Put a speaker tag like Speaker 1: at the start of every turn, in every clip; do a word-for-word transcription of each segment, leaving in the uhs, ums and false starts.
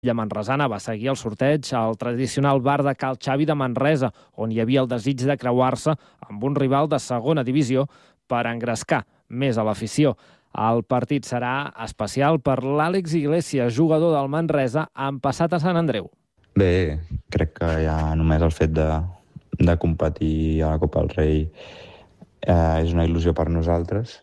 Speaker 1: La manresana va seguir el sorteig al tradicional bar de Cal Xavi de Manresa, on hi havia el desig de creuar-se amb un rival de segona divisió per engrescar més a l'afició. El partit serà especial per l'Àlex Iglesias, jugador del Manresa, amb passat a Sant Andreu.
Speaker 2: Bé, crec que ja només el fet de, de competir a la Copa del Rei eh, és una il·lusió per nosaltres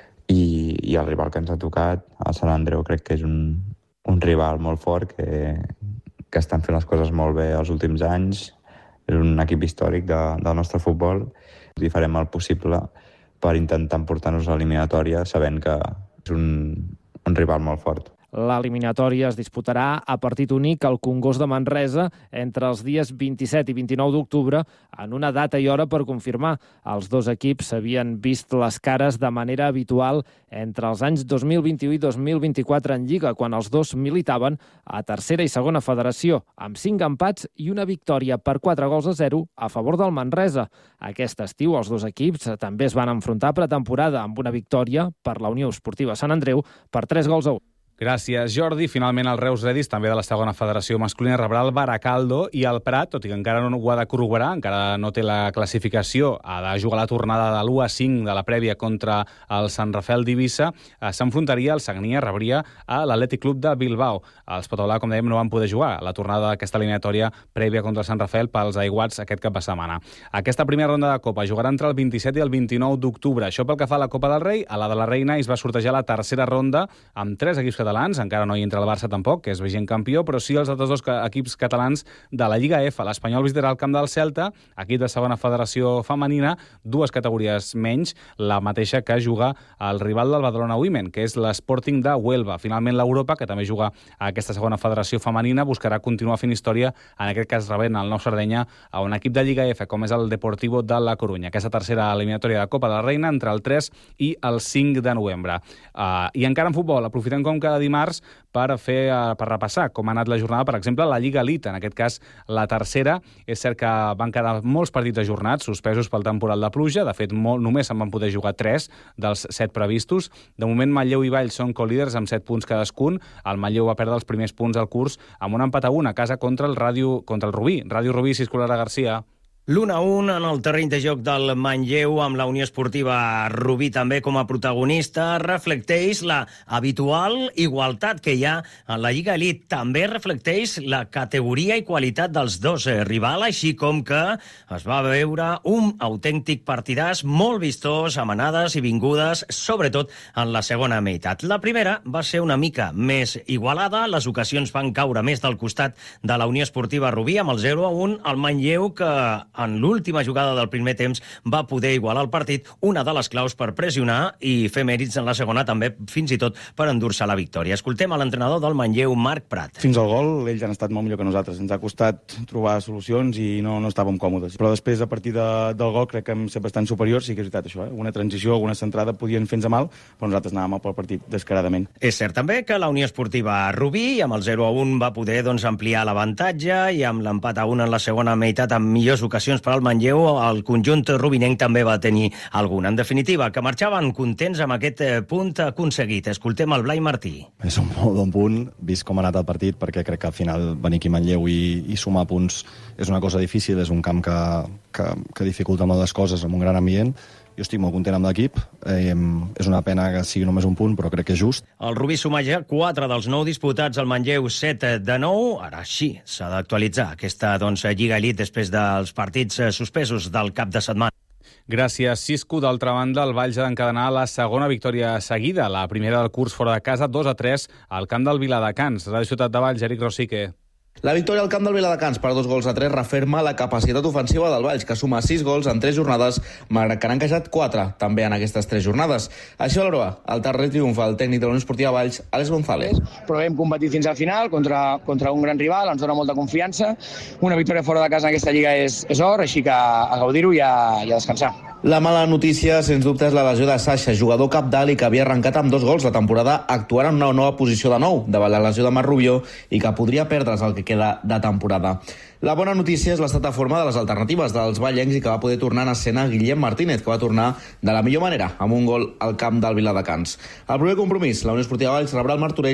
Speaker 2: i, i el rival que ens ha tocat, el Sant Andreu, crec que és un, un rival molt fort que, que estan fent les coses molt bé els últims anys. És un equip històric de, del nostre futbol i farem el possible per intentar emportar-nos a l'eliminatòria sabent que és un, un rival molt fort.
Speaker 1: L'eliminatòria es disputarà a partit únic al Congost de Manresa entre els dies vint-i-set i vint-i-nou d'octubre en una data i hora per confirmar. Els dos equips s'havien vist les cares de manera habitual entre els anys dos mil vint-i-u i dos mil vint-i-quatre en Lliga, quan els dos militaven a tercera i segona federació, amb cinc empats i una victòria per quatre gols a zero a favor del Manresa. Aquest estiu els dos equips també es van enfrontar pretemporada amb una victòria per la Unió Esportiva Sant Andreu per tres gols a un.
Speaker 3: Gràcies, Jordi. Finalment, el Reus Redis, també de la segona federació masculina, rebrà el Baracaldo i el Prat, tot i que encara no ho ha de corroborar, encara no té la classificació, ha de jugar la tornada de l'u a cinc de la prèvia contra el Sant Rafel d'Eivissa, s'enfrontaria, el Sagnia rebria a l'Atlètic Club de Bilbao. Els Potoblà, com dèiem, no van poder jugar la tornada d'aquesta eliminatòria prèvia contra el Sant Rafel pels aiguats aquest cap de setmana. Aquesta primera ronda de Copa jugarà entre el vint-i-set i el vint-i-nou d'octubre. Això pel que fa a la Copa del Rei. A la de la Reina es va sortejar la tercera ronda amb tres equips catalans. Encara no hi entra el Barça tampoc, que és vigent campió, però sí els altres dos equips catalans de la Lliga F. L'Espanyol visitarà el camp del Celta, equip de segona federació femenina, dues categories menys, la mateixa que juga el rival del Badalona Women, que és l'Sporting de Huelva. Finalment l'Europa, que també juga a aquesta segona federació femenina, buscarà continuar fent història, en aquest cas rebent el Nou Sardenya a un equip de Lliga F, com és el Deportivo de la Corunya. Aquesta tercera eliminatòria de Copa de la Reina entre el tres i el cinc de novembre. Uh, I encara en futbol, aprofitem com cada dimarts per fer per repassar com ha anat la jornada, per exemple, la Lliga Elite, en aquest cas la tercera. És cert que van quedar molts partits ajornats, suspesos pel temporal de pluja, de fet molt, només se'n van poder jugar tres dels set previstos. De moment Manlleu i Valls són colíders amb set punts cadascun. El Manlleu va perdre els primers punts al curs amb un empat a un a casa contra el Ràdio, contra el Rubí. Ràdio Rubí, Cisco Lara Garcia.
Speaker 4: L'un a un en el terreny de joc del Manlleu, amb la Unió Esportiva Rubí també com a protagonista, reflecteix la habitual igualtat que hi ha en la Lliga Elite. També reflecteix la categoria i qualitat dels dos rivals, així com que es va veure un autèntic partidàs molt vistós, amb anades i vingudes, sobretot en la segona meitat. La primera va ser una mica més igualada, les ocasions van caure més del costat de la Unió Esportiva Rubí, amb el zero a un, el Manlleu, que en l'última jugada del primer temps va poder igualar el partit, una de les claus per pressionar i fer mèrits en la segona també, fins i tot per endur-se la victòria. Escoltem a l'entrenador del Manlleu, Marc Prat.
Speaker 5: Fins al gol, ells han estat molt millor que nosaltres. Ens ha costat trobar solucions i no, no estàvem còmodes. Però després, a partir de, del gol, crec que hem estat bastant superiors. Sí que és veritat, això, eh? Una transició, alguna centrada podien fer-nos mal, però nosaltres anàvem pel partit descaradament.
Speaker 4: És cert també que la Unió Esportiva Rubí, amb el zero a un, va poder doncs, ampliar l'avantatge i amb l'empat a un en la segona meitat, amb millors ocasions per al Manlleu, el conjunt rubinenc també va tenir alguna. En definitiva, que marxaven contents amb aquest punt aconseguit. Escoltem el Blai Martí.
Speaker 6: És un molt bon punt, vist com ha anat el partit, perquè crec que al final venir aquí a Manlleu i, i sumar punts és una cosa difícil, és un camp que, que, que dificulta molt les coses amb un gran ambient. Jo estic molt content amb l'equip. Eh, és una pena que sigui només un punt, però crec que és just.
Speaker 4: El Rubí suma ja quatre dels nou disputats, al Manlleu set de nou. Ara sí, s'ha d'actualitzar aquesta doncs, Lliga Elite després dels partits suspesos del cap de setmana.
Speaker 3: Gràcies, Cisco. D'altra banda, el Valls ha d'encadenar la segona victòria seguida, la primera del curs fora de casa, dos a tres, al camp del Viladecans. Ràdio Ciutat de Valls, Eric Rosique.
Speaker 7: La victòria al camp del Viladecans per dos gols a tres referma la capacitat ofensiva del Valls, que suma sis gols en tres jornades, malgrat que n'han encaixat quatre també en aquestes tres jornades. Així valora el darrer triomf el tècnic de la Unió Esportiva Valls, Àlex González.
Speaker 8: Però hem competit fins al final contra, contra un gran rival, ens dona molta confiança. Una victòria fora de casa en aquesta lliga és, és or, així que a gaudir-ho i, a, i a descansar.
Speaker 7: La mala notícia, sens dubte, és la lesió de Sasha, jugador cabdal i que havia arrencat amb dos gols la temporada, actuant en una nova posició de nou, davant la lesió de Marc Rubió, i que podria perdre's el que queda de temporada. La bona notícia és l'estat de forma de les alternatives dels vallencs i que va poder tornar en escena Guillem Martínez, que va tornar de la millor manera, amb un gol al camp del Viladecans. El primer compromís, la Unió Esportiva Valls rebrà el Martorell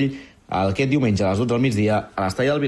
Speaker 7: aquest diumenge a les dotze del migdia a l'estadi del